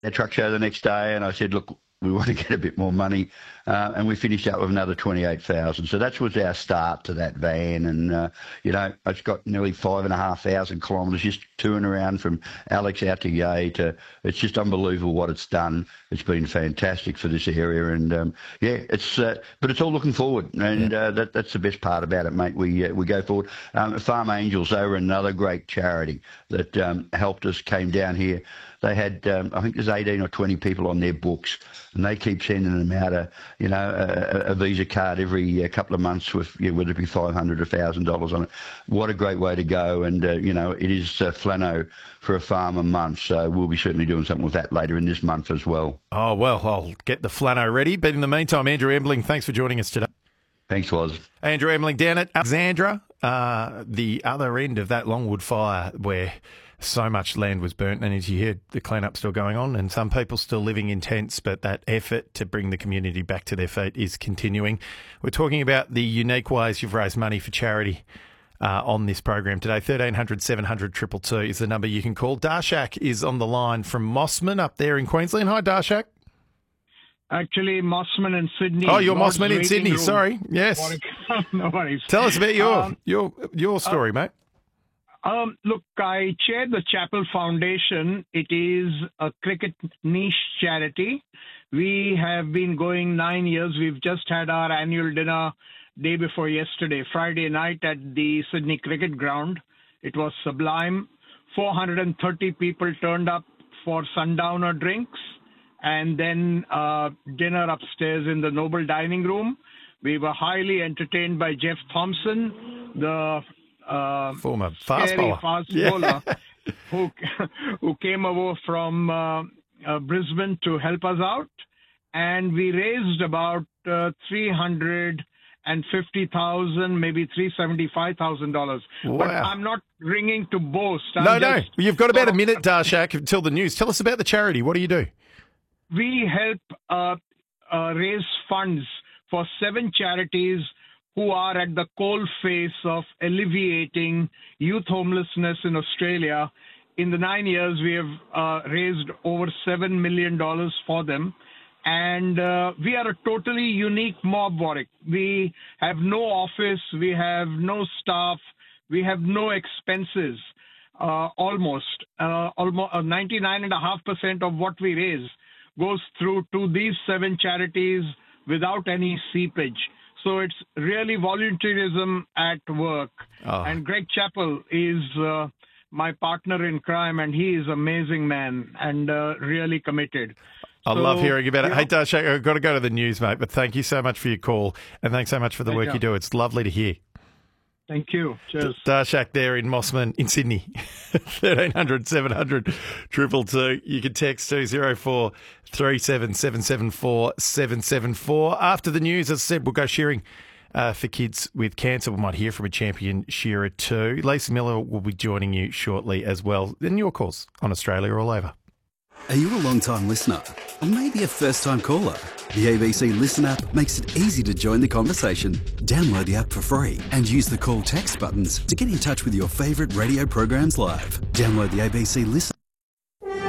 their truck show the next day, and I said, look, we want to get a bit more money, and we finished up with another 28,000. So that was our start to that van, and it's got nearly 5,500 kilometres just touring around from Alex out to Yea. It's just unbelievable what it's done. It's been fantastic for this area, and but it's all looking forward, and that's the best part about it, mate. We go forward. Farm Angels, they were another great charity that helped us. Came down here. They had, I think there's 18 or 20 people on their books, and they keep sending them out a Visa card every couple of months with, whether it be $500 or $1,000 on it. What a great way to go. And, it is Flano for a farmer month. So we'll be certainly doing something with that later in this month as well. Oh, well, I'll get the Flano ready. But in the meantime, Andrew Embling, thanks for joining us today. Thanks, Woz. Andrew Embling down at Alexandra, the other end of that Longwood fire where so much land was burnt, and as you heard, the clean-up still going on, and some people still living in tents, but that effort to bring the community back to their feet is continuing. We're talking about the unique ways you've raised money for charity on this program today. 1300 700 222 is the number you can call. Darshak is on the line from Mossman up there in Queensland. Hi, Darshak. Actually, Mossman in Sydney. Oh, you're Mossman in Sydney. Sorry. Yes. No worries. Tell us about your story, mate. Look, I chair the Chapel Foundation. It is a cricket niche charity. We have been going 9 years. We've just had our annual dinner day before yesterday, Friday night at the Sydney Cricket Ground. It was sublime. 430 people turned up for sundowner drinks and then dinner upstairs in the Noble Dining Room. We were highly entertained by Jeff Thompson, the former fast bowler who came over from Brisbane to help us out, and we raised about $350,000, maybe $375,000. Wow. But I'm not ringing to boast. No, you've got about a minute, Darshak, until the news. Tell us about the charity. What do you do? We help raise funds for 7 charities who are at the coalface of alleviating youth homelessness in Australia. In the 9 years, we have raised over $7 million for them. And we are a totally unique mob, Warwick. We have no office, we have no staff, we have no expenses. Almost 99.5% of what we raise goes through to these 7 charities without any seepage. So it's really volunteerism at work. Oh. And Greg Chappell is my partner in crime, and he is an amazing man and really committed. I love hearing about it. Hey, Darshak, I've got to go to the news, mate, but thank you so much for your call, and thanks so much for the work you do. It's lovely to hear. Thank you. Cheers. Darshak there in Mossman in Sydney. 1300 700 222. You can text 204 37 774 774. After the news, as I said, we'll go shearing for kids with cancer. We might hear from a champion shearer too. Lisa Miller will be joining you shortly as well. And your calls on Australia All Over. Are you a long-time listener? Or maybe a first-time caller? The ABC Listen app makes it easy to join the conversation. Download the app for free and use the call text buttons to get in touch with your favourite radio programs live. Download the ABC Listen.